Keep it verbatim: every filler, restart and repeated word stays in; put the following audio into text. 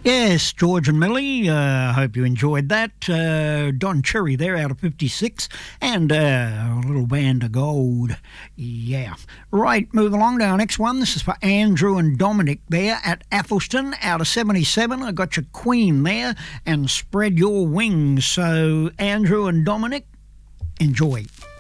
Yes, George and Millie, I uh, hope you enjoyed that. Uh, Don Cherry there out of fifty-six, and uh, a little band of gold. Yeah. Right, move along to our next one. This is for Andrew and Dominic there at Athelston out of seventy-seven. I got your Queen there, and Spread Your Wings. So, Andrew and Dominic, enjoy.